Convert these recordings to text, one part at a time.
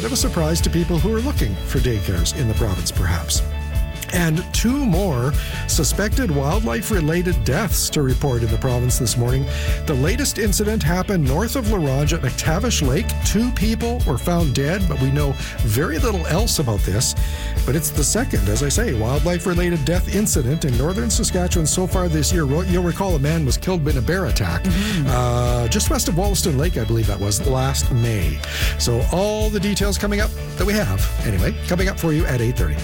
bit of a surprise to people who are looking for daycares in the province, perhaps. And 2 more suspected wildlife-related deaths to report in the province this morning. The latest incident happened north of La Ronge at McTavish Lake. 2 people were found dead, but we know very little else about this. But it's the second, as I say, wildlife-related death incident in northern Saskatchewan so far this year. You'll recall a man was killed in a bear attack just west of Wollaston Lake, I believe that was, last May. So all the details coming up that we have, anyway, coming up for you at 8:30.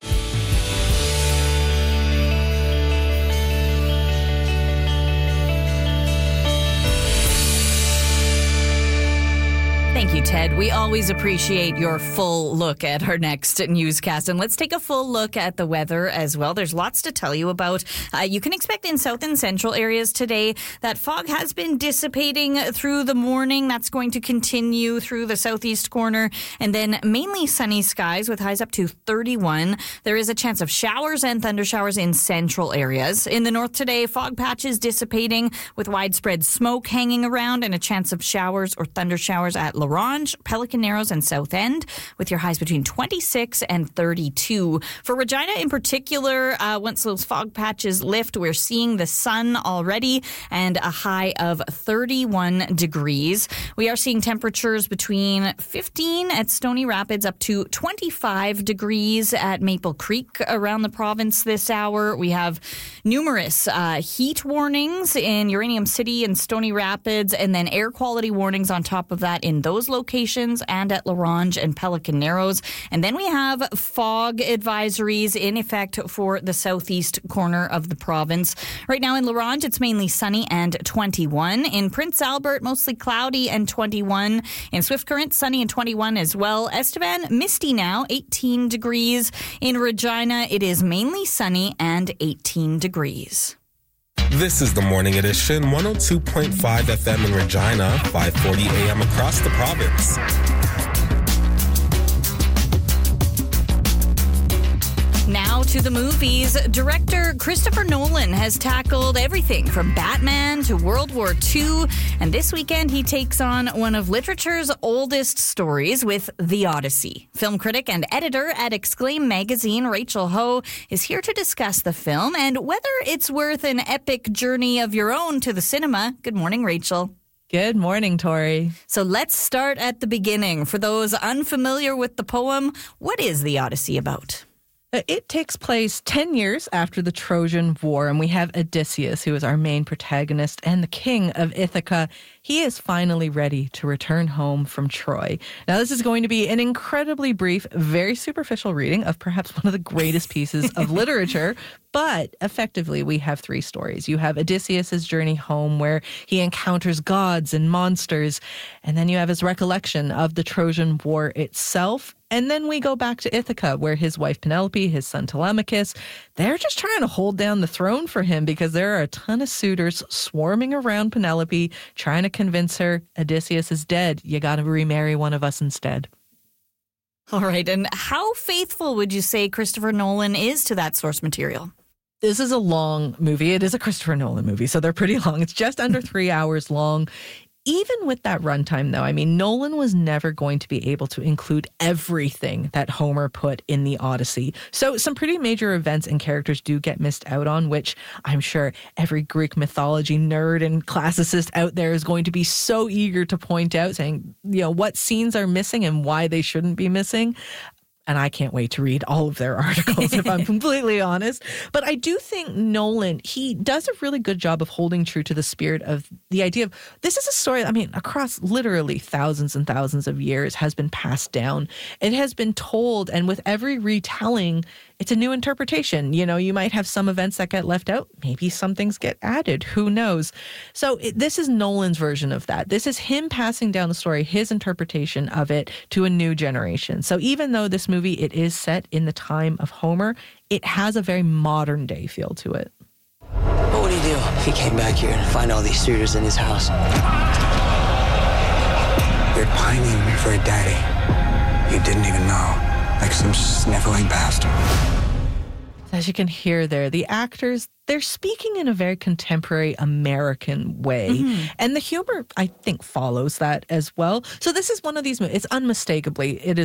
Thank you, Ted. We always appreciate your full look at our next newscast. And let's take a full look at the weather as well. There's lots to tell you about. You can expect in south and central areas today that fog has been dissipating through the morning. That's going to continue through the southeast corner. And then mainly sunny skies with highs up to 31. There is a chance of showers and thunder showers in central areas. In the north today, fog patches dissipating with widespread smoke hanging around and a chance of showers or thunder showers at La Ronge, Pelican Narrows, and South End, with your highs between 26 and 32. For Regina in particular, once those fog patches lift, we're seeing the sun already and a high of 31 degrees. We are seeing temperatures between 15 at Stony Rapids up to 25 degrees at Maple Creek around the province this hour. We have numerous heat warnings in Uranium City and Stony Rapids, and then air quality warnings on top of that in those locations and at La Ronge and Pelican Narrows. And then we have fog advisories in effect for the southeast corner of the province. Right now in La Ronge, it's mainly sunny and 21. In Prince Albert, mostly cloudy and 21. In Swift Current, sunny and 21 as well. Estevan, misty now, 18 degrees. In Regina, it is mainly sunny and 18 degrees. This is the Morning Edition, 102.5 FM in Regina, 5:40 a.m. across the province. Now to the movies. Director Christopher Nolan has tackled everything from Batman to World War II, and this weekend he takes on one of literature's oldest stories with The Odyssey. Film critic and editor at Exclaim magazine, Rachel Ho, is here to discuss the film and whether it's worth an epic journey of your own to the cinema. Good morning, Rachel. Good morning, Tori. So let's start at the beginning. For those unfamiliar with the poem, what is The Odyssey about? It takes place 10 years after the Trojan War, and we have Odysseus, who is our main protagonist, and the king of Ithaca. He is finally ready to return home from Troy. Now, this is going to be an incredibly brief, very superficial reading of perhaps one of the greatest pieces of literature, but effectively we have 3 stories. You have Odysseus' journey home, where he encounters gods and monsters, and then you have his recollection of the Trojan War itself. And then we go back to Ithaca, where his wife Penelope, his son Telemachus, they're just trying to hold down the throne for him because there are a ton of suitors swarming around Penelope, trying to convince her Odysseus is dead. You got to remarry one of us instead. All right. And how faithful would you say Christopher Nolan is to that source material? This is a long movie. It is a Christopher Nolan movie, so they're pretty long. It's just under 3 hours long. Even with that runtime, though, I mean, Nolan was never going to be able to include everything that Homer put in the Odyssey. So some pretty major events and characters do get missed out on, which I'm sure every Greek mythology nerd and classicist out there is going to be so eager to point out, saying, you know, what scenes are missing and why they shouldn't be missing. And I can't wait to read all of their articles, if I'm completely honest. But I do think Nolan, he does a really good job of holding true to the spirit of the idea of this is a story, I mean, across literally thousands and thousands of years has been passed down. It has been told, and with every retelling, it's a new interpretation. You know, you might have some events that get left out. Maybe some things get added. Who knows? So this is Nolan's version of that. This is him passing down the story, his interpretation of it to a new generation. So even though this movie, it is set in the time of Homer, it has a very modern day feel to it. What would he do if he came back here and find all these suitors in his house? They're pining for a daddy you didn't even know. Like some sniveling bastard. As you can hear there, the actors, they're speaking in a very contemporary American way. Mm-hmm. And the humor, I think, follows that as well. So this is one of these movies. It's unmistakably, it is